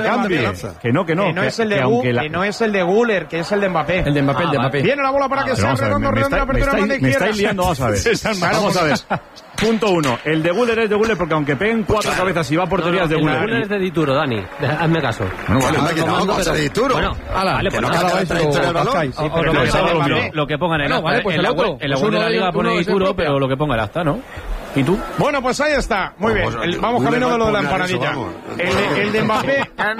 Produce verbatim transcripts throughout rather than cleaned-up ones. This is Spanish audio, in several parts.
cambie. Que no, que no. Que no que, es el de que, Gu, la... que no es el de Guller, que es el de Mbappé. El de Mbappé, ah, el de Mbappé. Viene la bola para que sea redondo, redondo, la apertura de banda izquierda. Me estáis liando, vamos a ver. Vamos a ver. Punto uno. El de Guller es de Guller porque aunque peguen cuatro cabezas y va a portería es de Guller. El de Guller es de Dituro, Dani. Hazme caso. No, vale, vale, que no, vamos a de Dituro. Bueno, vale, que pues no nada, cambia la trayectoria del balón. Sí, pero lo, que, lo que pongan en el acta. Vale, pues en el la otro. web, en la web de la liga pone Dituro, pero lo que ponga el acta, ¿no? ¿Y tú? Bueno, pues ahí está. Muy bien. El, vamos camino de lo de la empanadilla. El de, el de Mbappé,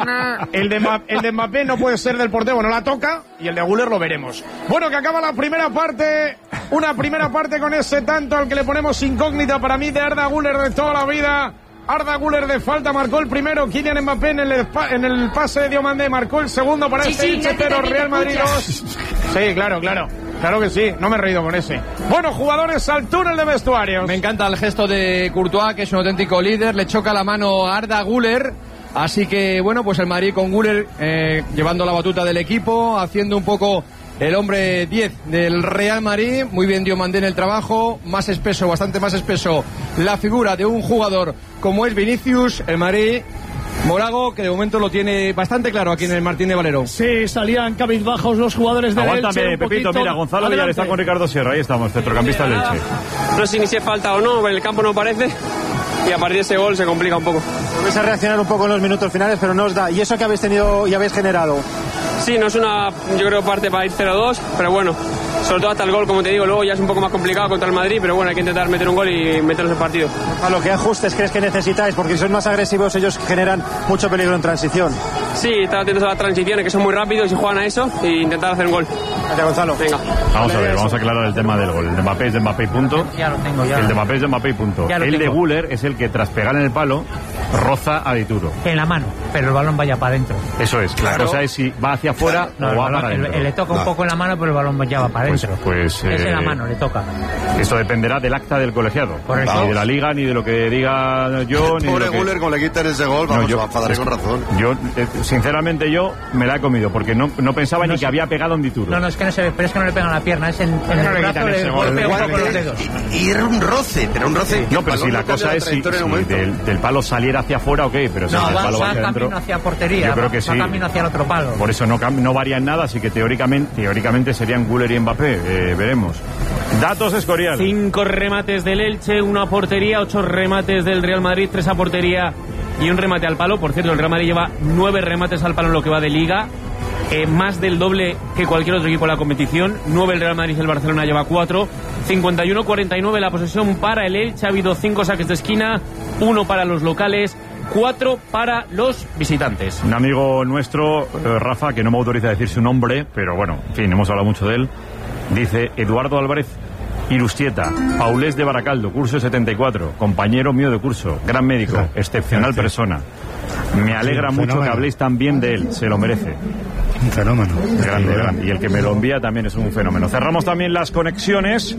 el de, Mbappé, el de Mbappé no puede ser del portero, no la toca. Y el de Guller lo veremos. Bueno, que acaba la primera parte. Una primera parte con ese tanto al que le ponemos incógnita para mí de Arda Güler de toda la vida. Arda Güler de falta marcó el primero. Kylian Mbappé en el, en el pase de Diomandé marcó el segundo para sí, este Elche, sí, pero Real Madrid dos. Sí, claro, claro. Claro que sí, no me he reído con ese. Bueno, jugadores al túnel de vestuarios. Me encanta el gesto de Courtois, que es un auténtico líder. Le choca la mano a Arda Güler. Así que, bueno, pues el Madrid con Güler eh, llevando la batuta del equipo, haciendo un poco el hombre diez del Real Madrid. Muy bien Diomandé en el trabajo. Más espeso, bastante más espeso la figura de un jugador como es Vinicius. El Madrid... Morago, que de momento lo tiene bastante claro aquí en el Martín de Valero. Sí, salían cabizbajos los jugadores del Elche. Aguántame, Pepito, mira, Gonzalo Villar está con Ricardo Sierra. Ahí estamos, centrocampista del Elche. No sé ni si es falta o no, el campo no parece. Y a partir de ese gol se complica un poco. Vais a reaccionar un poco en los minutos finales, pero no os da. ¿Y eso que habéis tenido y habéis generado? Sí, no es una, yo creo, parte para ir cero dos, pero bueno, sobre todo hasta el gol, como te digo, luego ya es un poco más complicado contra el Madrid, pero bueno, hay que intentar meter un gol y meternos en partido. A lo que ajustes crees que necesitáis, porque si son más agresivos ellos generan mucho peligro en transición. Sí, estar atentos a las transiciones, que son muy rápidos y juegan a eso, e intentar hacer un gol. Gracias, Gonzalo. Venga. Vamos a ver, vamos a aclarar el tema del gol. El de Mbappé es de Mbappé y punto. Ya lo tengo, ya. El de Mbappé es de Mbappé y punto. El tengo. de Güler es el que tras pegar en el palo roza a Dituro. En la mano, pero el balón vaya para adentro. Eso es, claro. La cosa es si va hacia afuera no, o va balón, para adentro. El, le toca un no. poco en la mano, pero el balón ya va para adentro. Pues, pues es eh, en la mano, le toca. Eso dependerá del acta del colegiado. Por eso. Ni de la liga, ni de lo que diga yo, ni Pobre de lo Güler, que... como le quitan ese gol, vamos, no, yo, a enfadar con razón. Yo, eh, sinceramente, yo me la he comido, porque no, no pensaba no ni sé. que había pegado en Dituro. No, no, es que no se ve, pero es que no le pegan la pierna, es en, en el brazo, le golpea un poco los dedos. Y, y era un roce, pero un roce... No, pero si la cosa es si, si del, del palo saliera hacia afuera, ok, pero si no, el va, palo va hacia camino adentro... hacia portería, yo creo va, que sí. va camino hacia el otro palo. Por eso no, no varía en nada, así que teóricamente, teóricamente serían Güler y Mbappé, eh, veremos. Datos Escorial. Cinco remates del Elche, uno a portería, ocho remates del Real Madrid, tres a portería y un remate al palo. Por cierto, el Real Madrid lleva nueve remates al palo en lo que va de Liga, eh, más del doble que cualquier otro equipo en la competición. Nueve el Real Madrid y el Barcelona lleva cuatro. cincuenta y uno cuarenta y nueve la posesión para el Elche. Ha habido cinco saques de esquina, uno para los locales, cuatro para los visitantes. Un amigo nuestro, eh, Rafa, que no me autoriza a decir su nombre, pero bueno, en fin, hemos hablado mucho de él, dice: Eduardo Álvarez Irustieta, Paulés de Baracaldo, curso setenta y cuatro, compañero mío de curso, gran médico, claro, excepcional gracias. persona. Me alegra sí, mucho fenómeno. que habléis tan bien de él, se lo merece. Un fenómeno. Grande, grande. Y el que me lo envía también es un fenómeno. Cerramos también las conexiones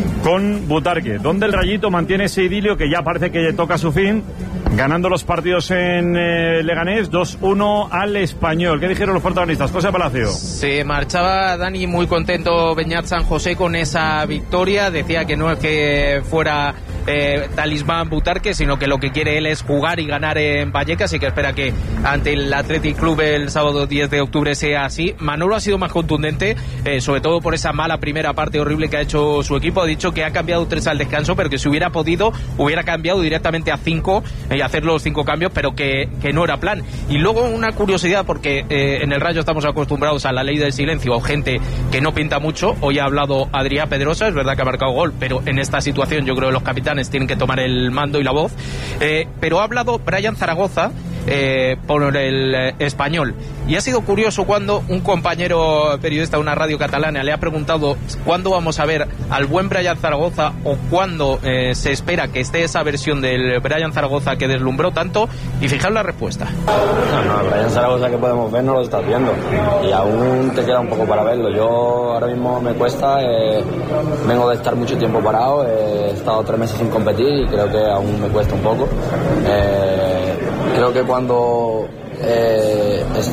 con Butarque, donde el Rayito mantiene ese idilio que ya parece que toca su fin, ganando los partidos en eh, Leganés dos uno al Español. ¿Qué dijeron los protagonistas? José Palacio. Se marchaba Dani muy contento Beñat San José con esa victoria. Decía que no es que fuera eh, talismán Butarque, sino que lo que quiere él es jugar y ganar en Vallecas, y que espera que ante el Athletic Club el sábado diez de octubre sea así. Manolo ha sido más contundente, eh, sobre todo por esa mala primera parte horrible que ha hecho su equipo. Ha dicho que ha cambiado tres al descanso, pero que si hubiera podido hubiera cambiado directamente a cinco y hacer los cinco cambios, pero que, que no era plan. Y luego una curiosidad, porque eh, en el Rayo estamos acostumbrados a la ley del silencio o gente que no pinta mucho. Hoy ha hablado Adrián Pedrosa, es verdad que ha marcado gol, pero en esta situación yo creo que los capitanes tienen que tomar el mando y la voz. Eh, pero ha hablado Brian Zaragoza eh, por el eh, Español, y ha sido curioso cuando un compañero periodista de una radio catalana le ha preguntado cuándo vamos a ver al buen Brian Zaragoza o cuándo eh, se espera que esté esa versión del Brian Zaragoza que deslumbró tanto, y fijaos la respuesta. No, no, el Brian Zaragoza que podemos ver no lo estás viendo y aún te queda un poco para verlo. Yo ahora mismo me cuesta, eh, vengo de estar mucho tiempo parado, eh, he estado tres meses sin competir y creo que aún me cuesta un poco. Eh, creo que cuando eh,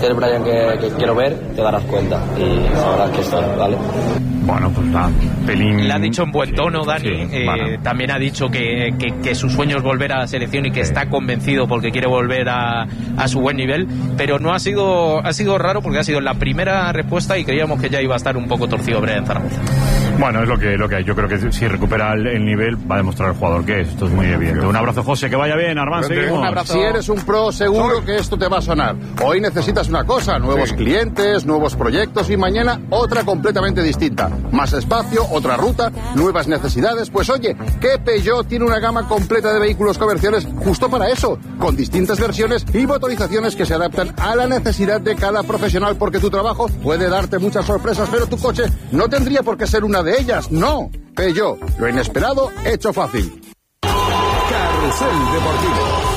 del Brian que, que quiero ver, te darás cuenta y sabrás que estoy, ¿vale? Bueno, pues nada, pelín... Le ha dicho en buen tono, Dani. Sí, eh, vale. También ha dicho que, que, que su sueño es volver a la selección y que sí. está convencido porque quiere volver a, a su buen nivel. Pero no ha sido ha sido raro porque ha sido la primera respuesta y creíamos que ya iba a estar un poco torcido Brian Zaragoza. Bueno, es lo que, lo que hay. Yo creo que si recupera el, el nivel va a demostrar el jugador que es. Esto es muy evidente. Un abrazo, José, que vaya bien. Armán, seguimos. Un abrazo. Si eres un pro, seguro que esto te va a sonar. Hoy necesitas una cosa, nuevos sí. clientes, nuevos proyectos y mañana otra completamente distinta. Más espacio, otra ruta, nuevas necesidades. Pues oye, que Peugeot tiene una gama completa de vehículos comerciales justo para eso, con distintas versiones y motorizaciones que se adaptan a la necesidad de cada profesional, porque tu trabajo puede darte muchas sorpresas, pero tu coche no tendría por qué ser una de ellas. No, Peugeot, lo inesperado hecho fácil. Carrusel Deportivo.